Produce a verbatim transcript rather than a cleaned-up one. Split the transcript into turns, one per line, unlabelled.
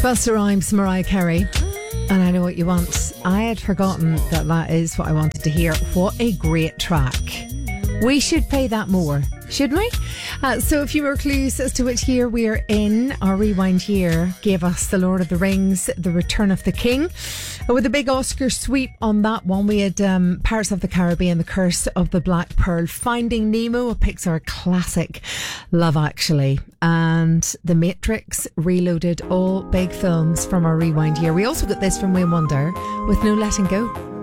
Busta Rhymes, Mariah Carey, and I Know What You Want. I had forgotten that that is what I wanted to hear. What a great track. We should play that more, shouldn't we? Uh, so a few more clues as to which year we're in. Our rewind year gave us The Lord of the Rings, The Return of the King. With a big Oscar sweep on that one, we had um, Pirates of the Caribbean, The Curse of the Black Pearl, Finding Nemo, a Pixar classic, Love Actually, and The Matrix Reloaded, all big films from our rewind year. We also got this from Wayne Wonder with No Letting Go.